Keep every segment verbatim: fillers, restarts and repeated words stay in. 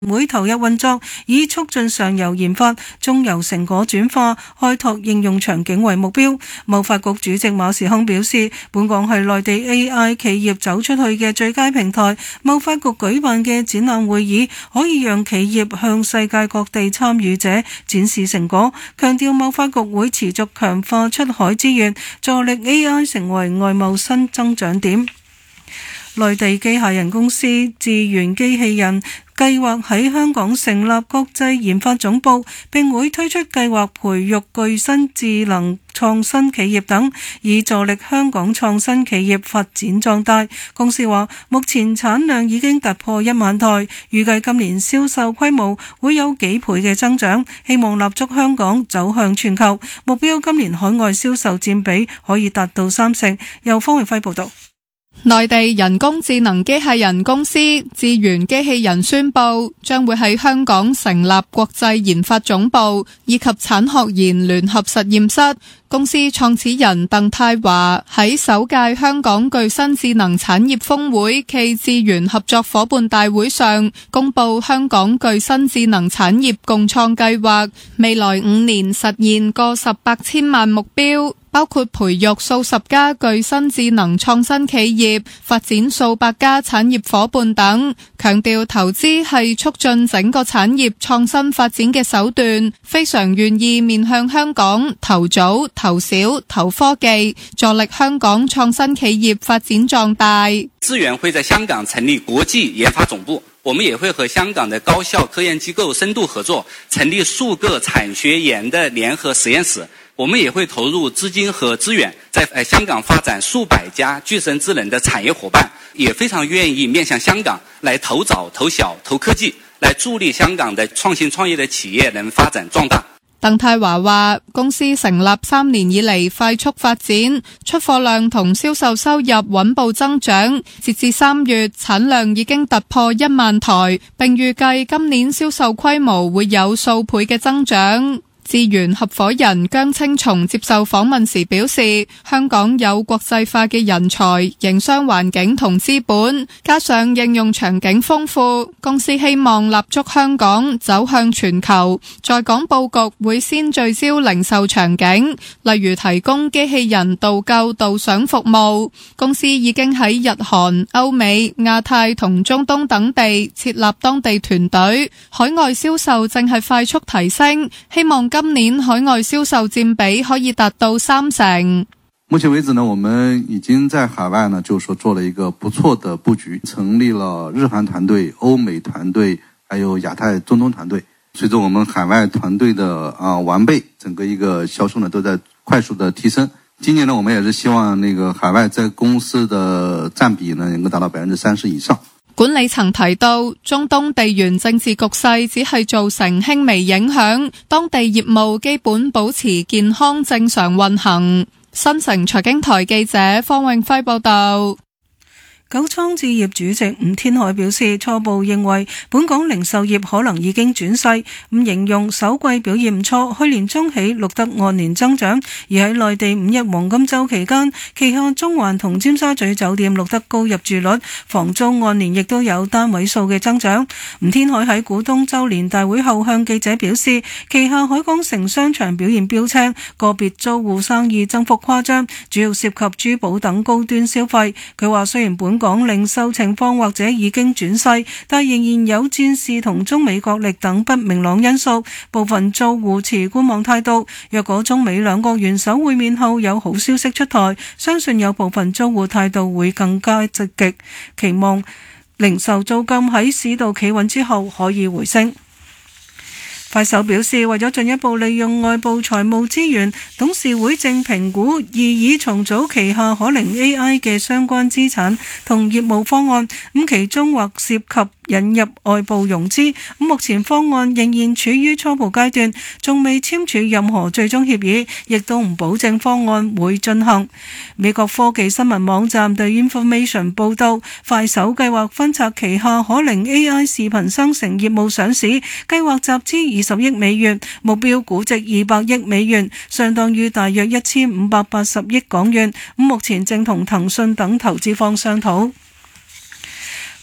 會投入運作，以促進上游研發、中游成果轉化、開拓應用場景為目標。貿發局主席馬時亨表示，本港係內地 A I 企業走出去嘅最佳平台。貿發局舉辦嘅展覽會議可以讓企業向世界各地參與者展示成果，強調貿發局會持續強化出海資源，助力 A I 成為外貿新增長點。內地機械人公司智源機器人計劃喺香港成立國際研發總部，並會推出計劃培育具新智能創新企業等，以助力香港創新企業發展壯大。公司話，目前產量已經突破一萬台，預計今年銷售規模會有幾倍嘅增長，希望立足香港走向全球，目標今年海外銷售佔比可以達到三成。由方榮輝報道。 內地人工智能機械人公司智源機器人宣布，將會喺香港成立國際研發總部以及產學研聯合實驗室。公司創始人鄧泰華喺首屆香港具新智能產業峰會暨智源合作夥伴大會上公布香港具新智能產業共創計劃，未來五年實現個十百千萬目標，包括培育數十家具新智能創新企業，發展數百家產業夥伴等。強調投資係促進整個產業創新發展嘅手段，非常願意面向香港投早、投小、投科技，助力香港創新企業發展壯大。 智源會在香港成立國際研發總部，我們也會和香港的高校科研機構深度合作，成立數個產學研的聯合實驗室。我們也會投入資金和資源，在香港發展數百家具身智能的產業夥伴，也非常願意面向香港來投早、投小、投科技，來助力香港的創新創業的企業能發展壯大。 鄧泰華話，公司成立三年以嚟快速發展，出貨量同銷售收入穩步增長，截至三月產量已經突破一萬台，並預計今年銷售規模會有數倍嘅增長。智源合夥人姜青松接受訪問時表示，香港有國際化嘅人才、營商環境同資本，加上應用場景豐富，公司希望立足香港走向全球。在港佈局會先聚焦零售場景，例如提供機器人導購導賞服務。公司已經喺日韓、歐美、亞太同中東等地設立當地團隊，海外銷售正係快速提升，希望今今年海外銷售佔比可以達到三成。 目前為止呢，我們已經在海外呢，就是說做了一個不錯的布局，成立了日韓團隊、歐美團隊，還有亞太、中東團隊。隨着我們海外團隊的啊完備，整個一個銷售呢都在快速的提升。今年呢，我們也是希望那個海外在公司的佔比呢，能夠達到百分之三十以上。 管理層提到，中東地緣政治局勢只係造成輕微影響，當地業務基本保持健康正常運行。新城財經台記者方永輝報道。 九倉置業主席吳天海表示，初步認為本港零售業可能已經轉勢，咁形容首季表現唔錯，去年中起錄得按年增長，而喺內地五一黃金週期間，旗下中環同尖沙咀酒店錄得高入住率，房租按年亦都有單位數嘅增長。吳天海喺股東週年大會後向記者表示，旗下海港城商場表現標青，個別租戶生意增幅誇張，主要涉及珠寶等高端消費。佢話雖然本港零售情況或者已經轉勢，但仍然有戰事同中美角力等不明朗因素，部分租戶持觀望態度。若果中美兩國元首會面後有好消息出台，相信有部分租戶態度會更加積極，期望零售租金喺市道企穩之後可以回升。快手表示，為咗進一步利用外部財務資源，董事會正評估而以重組旗下可靈 A I 嘅相關資產同業務方案，咁其中或涉及引入外部融資，目前方案仍然處於初步階段，仲未簽署任何最終協議，亦都唔保證方案會進行。美國科技新聞網站 The Information 報道，快手計劃分拆旗下可靈 A I 視頻生成業務上市，計劃集資二十億美元，目標估值二百億美元，相當於大約一千五百八十億港元。目前正同騰訊等投資方商討。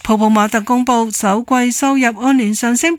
泡泡瑪特公布首季收入按年上升